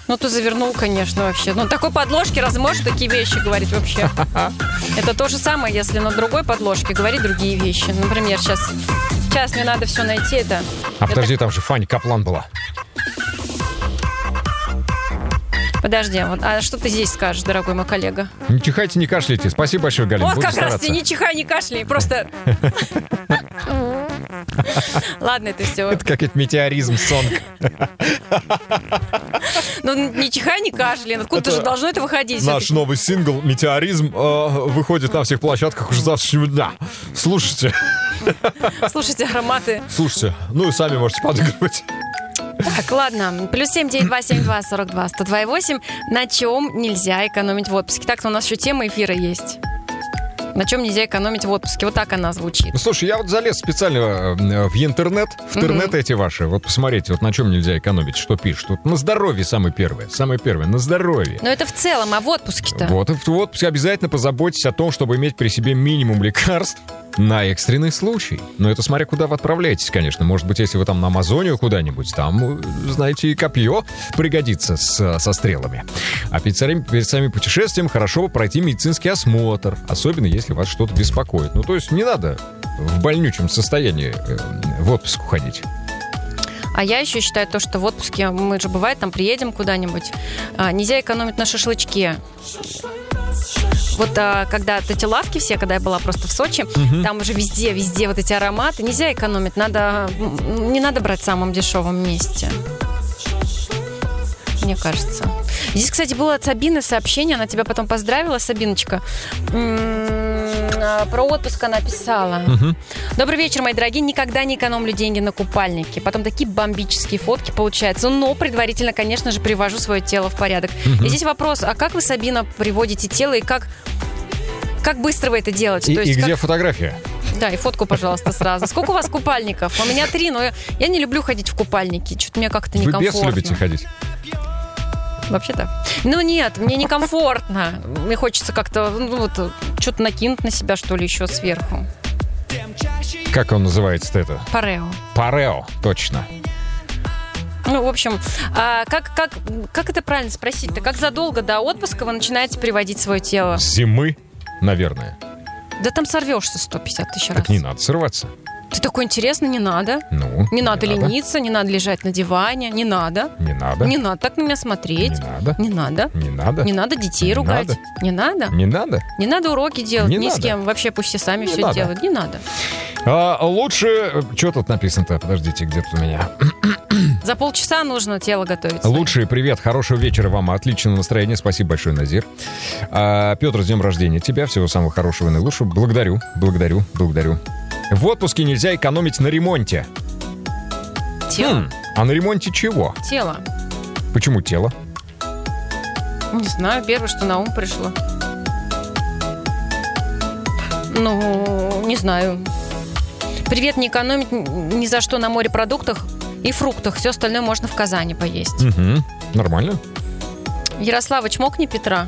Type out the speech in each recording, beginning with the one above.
Ну, ты завернул, конечно, вообще. Ну, такой подложки разве можешь такие вещи говорить вообще? Это то же самое, если на другой подложке говорить другие вещи. Например, сейчас мне надо все найти. Это. Подожди, там же Фаня Каплан была. Подожди, а что ты здесь скажешь, дорогой мой коллега? Не чихайте, не кашляйте. Спасибо большое, Галина. Вот как раз ты не чихай, не кашляй, просто... Ладно, это все. Это какой-то метеоризм, сонг. Ну, не чихай, не кашляй. Откуда же должно это выходить? Наш новый сингл «Метеоризм» выходит на всех площадках уже завтрашнего дня. Слушайте. Слушайте ароматы. Слушайте. Ну и сами можете подыгрывать. Так, ладно. +7 9272 42 102 На чем нельзя экономить в отпуске? Так-то у нас еще тема эфира есть. На чем нельзя экономить в отпуске? Вот так она звучит. Ну, слушай, я вот залез специально в интернет, эти ваши. Вот посмотрите, вот на чем нельзя экономить, что пишут. Вот на здоровье самое первое, на здоровье. Но это в целом, а в отпуске-то? Вот, в отпуске обязательно позаботьтесь о том, чтобы иметь при себе минимум лекарств на экстренный случай. Но это смотря куда вы отправляетесь, конечно. Может быть, если вы там на Амазонию куда-нибудь, там, знаете, и копье пригодится со стрелами. А перед самим путешествием хорошо бы пройти медицинский осмотр, особенно если вас что-то беспокоит. Ну, то есть не надо в больнючем состоянии в отпуск уходить. А я еще считаю то, что в отпуске, мы же бывает, там приедем куда-нибудь, нельзя экономить на шашлычке. Вот когда эти лавки все, когда я была просто в Сочи, там уже везде вот эти ароматы. Нельзя экономить, не надо брать в самом дешевом месте. Мне кажется. Здесь, кстати, было от Сабины сообщение, она тебя потом поздравила, Сабиночка. Про отпуск она писала. Добрый вечер, мои дорогие. Никогда не экономлю деньги на купальники. Потом такие бомбические фотки получаются. Но предварительно, конечно же, привожу свое тело в порядок. И здесь вопрос, а как вы, Сабина, приводите тело и как быстро вы это делаете? И где фотография? Да, и фотку, пожалуйста, сразу. Сколько у вас купальников? У меня 3, но я не люблю ходить в купальники. Что-то мне как-то некомфортно. Вы без любите ходить? Вообще-то. Ну нет, мне некомфортно. Мне хочется как-то что-то накинуть на себя, что ли, еще сверху. Как он называется-то это? Парео, точно. Ну, в общем, как это правильно спросить-то? Как задолго до отпуска вы начинаете приводить свое тело? С зимы, наверное. Да там сорвешься 150 тысяч раз. Так не надо сорваться. Ты такой интересный, не надо. Не надо лениться, не надо лежать на диване, не надо. Не надо так на меня смотреть. Не надо. Не надо детей ругать. Не надо. Не надо уроки делать ни с кем. Вообще пусть все сами все делают. Не надо. Лучше... Что тут написано-то? Подождите, где-то у меня. За полчаса нужно тело готовить. Лучший привет, хорошего вечера вам, отличного настроения. Спасибо большое, Назир. Петр, с днем рождения тебя, всего самого хорошего и наилучшего. Благодарю. В отпуске нельзя экономить на ремонте. Тело? А на ремонте чего? Тело. Почему тело? Не знаю, первое, что на ум пришло. Ну, не знаю. Привет, не экономить ни за что на морепродуктах и фруктах. Все остальное можно в Казани поесть. Нормально. Ярослава, чмокни Петра.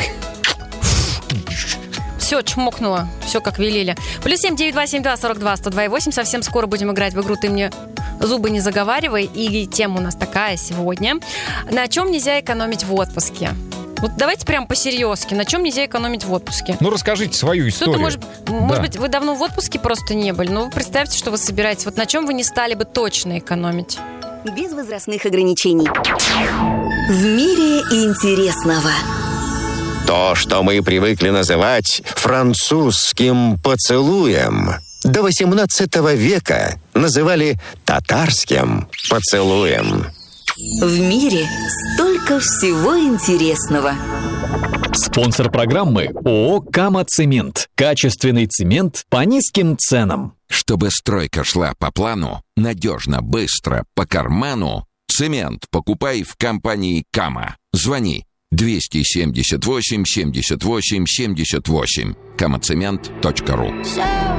Все, чмокнула. Все, как велели. +7 9272 42 102 8. Совсем скоро будем играть в игру «Ты мне зубы не заговаривай». И тема у нас такая сегодня. На чем нельзя экономить в отпуске? Вот давайте прям по-серьезки. На чем нельзя экономить в отпуске? Ну, расскажите свою историю. Может быть, вы давно в отпуске просто не были. Ну, представьте, что вы собираетесь. Вот на чем вы не стали бы точно экономить? Без возрастных ограничений. В мире интересного. То, что мы привыкли называть французским поцелуем, до XVIII века называли татарским поцелуем. В мире столько всего интересного. Спонсор программы ООО «Кама-Цемент». Качественный цемент по низким ценам. Чтобы стройка шла по плану, надежно, быстро, по карману, цемент покупай в компании «Кама». Звони 278 78 78. kamacement.ru